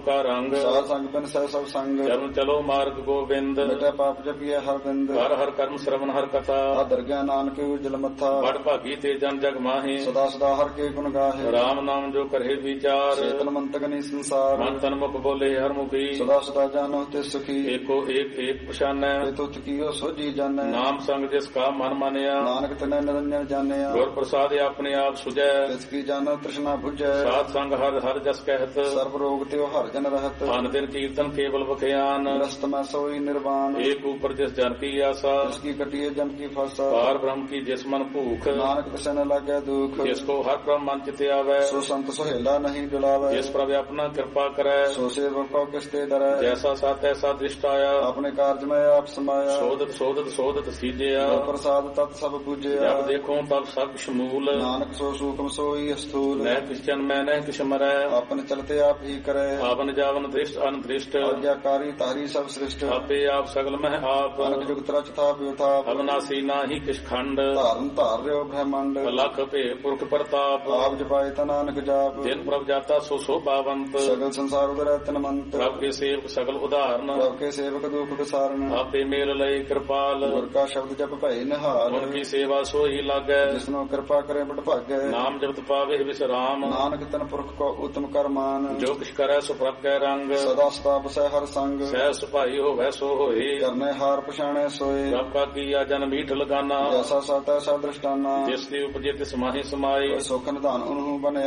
ਕਾ ਰੰਗ ਸਾਧ ਸੰਗ ਬਿਨ ਸਹਿ ਸਭ ਸੰਗ ਚਰਨ ਚਲੋ ਮਾਰਗ ਗੋਬਿੰਦ ਮਿਟੈ ਪਾਪ ਜਪੀਐ ਹਰ ਬਿੰਦ ਹਰ ਹਰ ਕਰਮ ਸ਼ਰਵਨ ਹਰ ਕਥਾ ਆਦਰ ਗਿਆਨ ਨਾਨਕ ਉਜਲ ਮੱਥਾ ਬੜ ਭਾਗੀ ਤੇ ਜਨ ਜਗ ਮਾਹੇ ਸਦਾ ਸਦਾ ਹਰ ਕੇ ਗੁਣ ਗਾਹੇ ਰਾਮ ਨਾਮ ਜੋ ਕਰੇ ਵਿਚਾਰ ਚੇਤਨ ਮੰਤਕ ਨੀ ਸੰਸਾਰ ਮਨ ਤਨ ਮੁਖ ਬੋਲੇ ਹਰ ਮੁਖੀ ਸਦਾ ਸਦਾ ਜਾਨੋ ਤੇ ਸੁਖੀ ਏਕੋ ਏਕ ਪਛਾਨੈ ਤੇ ਤੁਤ ਕੀਓ ਸੋਜੀ ਜਾਣੈ ਨਾਮ ਸੰਗ ਜਿਸ ਕਾ ਮਨ ਮਾਨਿਆ ਨਾਨਕ ਤਨੈ ਨਿਰੰਜਨ ਜਾਣਿਆ ਗੁਰ ਪ੍ਰਸਾਦ ਆਪਣੇ ਆਪ ਸੁਝੈ ਤਿਸ ਕੀ ਜਾਣੋ ਤ੍ਰਿਸ਼ਨਾ ਬੁਝੈ ਸਾਧ ਸੰਗ ਹਰ ਹਰ ਜਸ ਕਹਿਤ ਸਰਬ ਰੋਗ ਤੇ ਹਰ ਜਨ ਰਹਤ ਅਨ ਦਿਨ ਕੀਰਤਨ ਕੇਵਲ ਬਖਿਆਨ ਰਸਤ ਮੈਂ ਸੋਈ ਨਿਰਵਾਣ ਏਕ ਉਪਰ ਜਿਸ ਜਨ ਕੀ ਆਸਾ ਤਿਸ ਕੀ ਕਟਿਏ ਜਮ ਕੀ ਫਾਸਾ ਪਾਰ ਬ੍ਰਹਮ ਕੀ ਜਿਸ ਮਨ ਭੂਖ ਨਾਨਕ ਤਿਸੈ ਨ ਲਾਗੈ ਦੁਖ ਜਿਸ ਕੋ ਹਰ ਬ੍ਰਹਮ ਮਨ ਚਿਤ ਆਵੈ ਸੋ ਸੰਤ ਸੁਹੇਲਾ ਨਹੀਂ ਜੁਲਾਵੈ ਜਿਸ ਪ੍ਰਭ ਆਪਣਾ ਕਿਰਪਾ ਕਰੈ ਸੋ ਸੇਵਕ ਕੋ ਕਿਸਤੇ ਡਰੈ ਜੈਸਾ ਸਤ ਐਸਾ ਦ੍ਰਿਸ਼ਟ ਆਇਆ ਆਪਣੇ ਕਾਰਜ ਮੈਂ ਆਪ ਸਮਾਇਆ ਸੋਧਤ ਸੀਜਿਆ ਗੁਰ ਪ੍ਰਸਾਦ ਤਤ ਸਭ ਪੂਜਿਆ ਜਬ ਦੇਖੋ ਤਬ ਸਭ ਸ਼ਮੂਲ ਨਾਨਕ ਸੋ ਸੂਖਮ ਸੋਈ ਅਸਥੂਲ ਨਹਿ ਕਿਛ ਜਨ ਮੈਂ ਨਹਿ ਕਿਛ ਮਰੈ ਆਪਨ ਚਲਤੇ ਆਪ ਹੀ ਕਰੈ ਆਵਨ ਜਾਵਨ ਦ੍ਰਿਸ਼ਟ ਅਨਦ੍ਰਿਸ਼ਟ ਆਗਿਆਕਾਰੀ ਤਾਰੀ ਸਭ ਸ੍ਰਿਸ਼ਟ ਆਪੇ ਆਪ ਸਗਲ ਮਹਿ ਆਪ ਅਨਕ ਜੁਗਤ ਰਚ ਥਾਪ ਵਿਥਾਪ ਅਵਨਾਸੀ ਨਾਹੀ ਕਿਛ ਖੰਡ ਧਾਰਨ ਧਾਰ ਰਿਓ ਬ੍ਰਹਮੰਡ ਲਖ ਭੇ ਪੁਰਖ ਪ੍ਰਤਾਪ ਆਪ ਜਪਾਏ ਤਾ ਨਾਨਕ ਜਾਪ ਜਿਨ ਪ੍ਰਭ ਜਾਤਾ ਸੋ ਸੋਭਾਵੰਤ ਸਗਲ ਸੰਸਾਰ ਉਦਰੈ ਤਨਮੰਤ ਪ੍ਰਭ ਕੇ ਸੇਵਕ ਸਗਲ ਉਦਾਹਰਨ ਪ੍ਰਭ ਕੇ ਸੇਵਕ ਦੁਖ ਦਸਾਰਨ ਆਪੇ ਮੇਲ ਲਈ ਕਿਰਪਾਲ ਗੁਰ ਕਾ ਸ਼ਬਦ ਜਪ ਭਏ ਨਿਹਾਲ ਗੁਰ ਕੀ ਸੇਵਾ ਸੋਈ ਲਾਗੈ ਜਿਸਨੂੰ ਕਿਰਪਾ ਕਰੇ ਬੜ ਭਾਗੈ ਨਾਮ ਜਪਤ ਪਾਵੇ ਵਿਸਰਾਮ ਨਾਨਕ ਤਨ ਪੁਰਖ ਕੋ ਉਤਮ ਕਰਮਾਨ ਜੋ ਕਿਛ ਕਰੈ ਸੋ ਪ੍ਰਭ ਕੈ ਰੰਗ ਸਦਾ ਸਦਾ ਬਸੈ ਹਰ ਸੰਗ ਸਹਿ ਸੁਭਾਈ ਹੋਵੈ ਸੋ ਹੋਏ ਕਰਨੇ ਹਾਰ ਪਛਾਣੈ ਸੋਏ ਪ੍ਰਭ ਕਾ ਕੀਆ ਜਨ ਮੀਠ ਲਗਾਨਾ ਜੈਸਾ ਸਾਤਾ ਸਾ ਦ੍ਰਿਸ਼ਟਾਨਾ ਜਿਸ ਦੀ ਉਪਜੇ ਤਿਸ ਮਾਹੀ ਸਮਾਏ ਸੁਖ ਨਿਧਾਨ ਉਹਨੂੰ ਬਨੇ